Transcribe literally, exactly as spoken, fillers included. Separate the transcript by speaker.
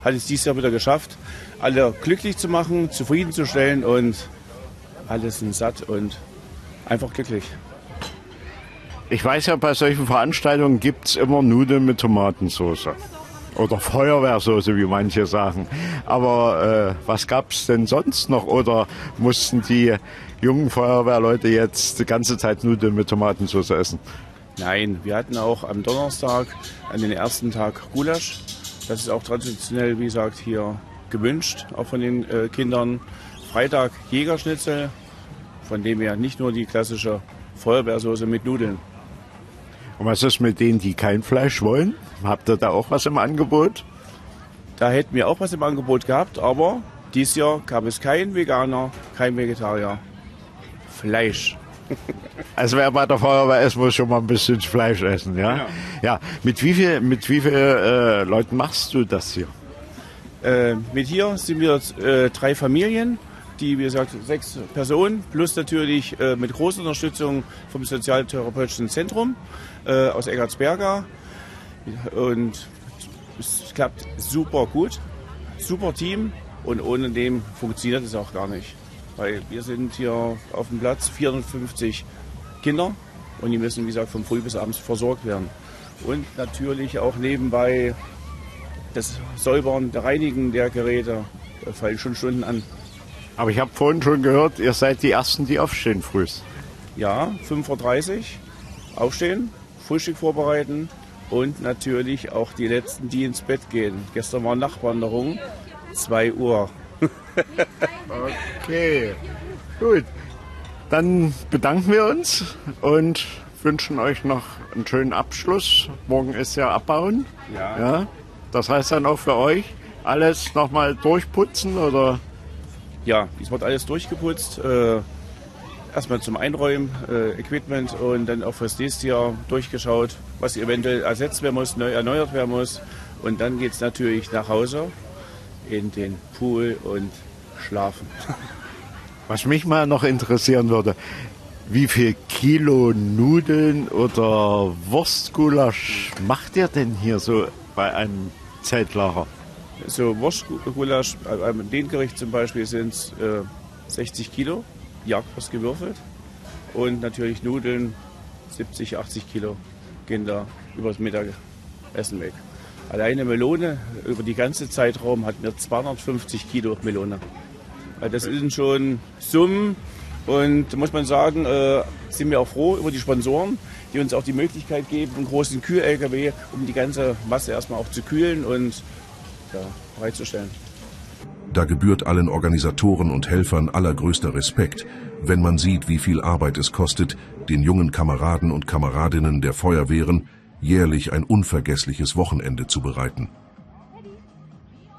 Speaker 1: hat es dieses Jahr wieder geschafft, alle glücklich zu machen, zufriedenzustellen und alle sind satt und einfach glücklich.
Speaker 2: Ich weiß ja, bei solchen Veranstaltungen gibt es immer Nudeln mit Tomatensauce. Oder Feuerwehrsoße, wie manche sagen. Aber äh, was gab es denn sonst noch? Oder mussten die jungen Feuerwehrleute jetzt die ganze Zeit Nudeln mit Tomatensauce essen?
Speaker 1: Nein, wir hatten auch am Donnerstag, an den ersten Tag Gulasch. Das ist auch traditionell, wie gesagt, hier gewünscht, auch von den äh, Kindern. Freitag Jägerschnitzel, von dem her nicht nur die klassische Feuerwehrsoße mit Nudeln.
Speaker 2: Und was ist mit denen, die kein Fleisch wollen? Habt ihr da auch was im Angebot?
Speaker 1: Da hätten wir auch was im Angebot gehabt, aber dieses Jahr gab es keinen Veganer, kein Vegetarier. Fleisch.
Speaker 2: Also wer bei der Feuerwehr ist, muss schon mal ein bisschen Fleisch essen, ja?
Speaker 1: Genau.
Speaker 2: Ja. Mit wie viel, mit wie viel äh, Leuten machst du das hier?
Speaker 1: Äh, mit hier sind wir äh, drei Familien, die, wie gesagt, sechs Personen, plus natürlich äh, mit großer Unterstützung vom Sozialtherapeutischen Zentrum äh, aus Eckartsberga. Und es klappt super gut, super Team und ohne dem funktioniert es auch gar nicht. Weil wir sind hier auf dem Platz vierhundertfünfzig Kinder und die müssen, wie gesagt, von früh bis abends versorgt werden. Und natürlich auch nebenbei das Säubern, der Reinigen der Geräte, da fallen schon Stunden an.
Speaker 2: Aber ich habe vorhin schon gehört, ihr seid die Ersten, die aufstehen früh.
Speaker 1: Ja, fünf Uhr dreißig aufstehen, Frühstück vorbereiten und natürlich auch die Letzten, die ins Bett gehen. Gestern war Nachtwanderung, zwei Uhr.
Speaker 2: Okay, gut. Dann bedanken wir uns und wünschen euch noch einen schönen Abschluss. Morgen ist ja Abbauen.
Speaker 1: Ja.
Speaker 2: Ja, das heißt dann auch für euch, alles nochmal durchputzen oder?
Speaker 1: Ja, es wird alles durchgeputzt. Äh, erstmal zum Einräumen, äh, Equipment und dann auch fürs nächste Jahr durchgeschaut, was eventuell ersetzt werden muss, neu erneuert werden muss. Und dann geht es natürlich nach Hause in den Pool und schlafen.
Speaker 2: Was mich mal noch interessieren würde, wie viel Kilo Nudeln oder Wurstgulasch macht ihr denn hier so bei einem Zeltlager?
Speaker 1: So Wurstgulasch, äh, den Gericht zum Beispiel sind es äh, sechzig Kilo, Jagdwurst gewürfelt. Und natürlich Nudeln, siebzig, achtzig Kilo gehen da übers Mittagessen weg. Alleine Melone, über die ganze Zeitraum hatten wir zweihundertfünfzig Kilo Melone. Das sind schon Summen und da muss man sagen, äh, sind wir auch froh über die Sponsoren, die uns auch die Möglichkeit geben, einen großen Kühl-L K W, um die ganze Masse erstmal auch zu kühlen und ja, bereitzustellen.
Speaker 3: Da gebührt allen Organisatoren und Helfern allergrößter Respekt, wenn man sieht, wie viel Arbeit es kostet, den jungen Kameraden und Kameradinnen der Feuerwehren jährlich ein unvergessliches Wochenende zu bereiten.